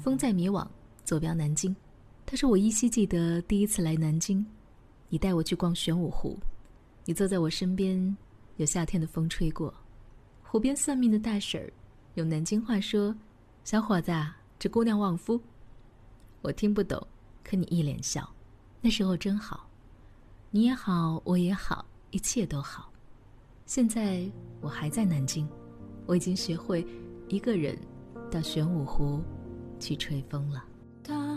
风在迷惘，坐标南京。它是我依稀记得第一次来南京，你带我去逛玄武湖，你坐在我身边，有夏天的风吹过。湖边算命的大婶儿用南京话说：“小伙子，这姑娘旺夫。”我听不懂，可你一脸笑。那时候真好，你也好，我也好，一切都好。现在我还在南京，我已经学会一个人到玄武湖去吹风了。